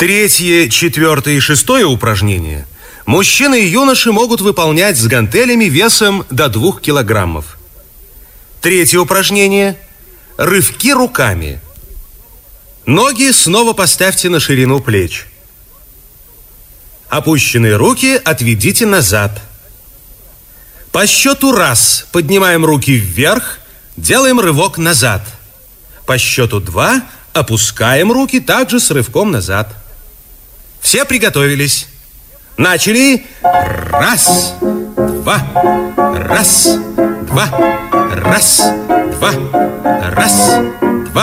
Третье, четвертое и шестое упражнения мужчины и юноши могут выполнять с гантелями весом до 2 килограммов. Третье упражнение – рывки руками. Ноги снова поставьте на ширину плеч. Опущенные руки отведите назад. По счету раз поднимаем руки вверх, делаем рывок назад. По счету 2 опускаем руки также с рывком назад. Все приготовились. Начали. Раз, два, раз, два, раз, два, раз, два.